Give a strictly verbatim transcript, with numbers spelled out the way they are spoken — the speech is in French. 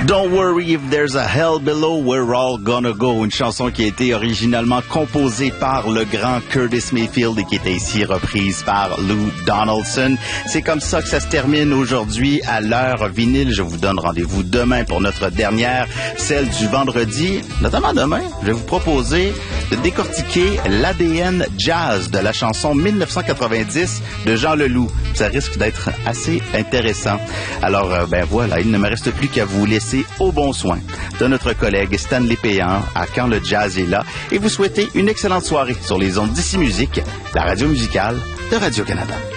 Don't worry if there's a hell below, we're all gonna go. Une chanson qui a été originalement composée par le grand Curtis Mayfield et qui était ici reprise par Lou Donaldson. C'est comme ça que ça se termine aujourd'hui à l'heure vinyle. Je vous donne rendez-vous demain pour notre dernière, celle du vendredi. Notamment demain, je vais vous proposer de décortiquer l'A D N jazz de la chanson mille neuf cent quatre-vingt-dix de Jean Leloup. Ça risque d'être assez intéressant. Alors, ben voilà, il ne me reste plus qu'à vous laisser au bon soin de notre collègue Stanley Péan à Quand le jazz est là et vous souhaiter une excellente soirée sur les ondes d'Ici Musique, la radio musicale de Radio-Canada.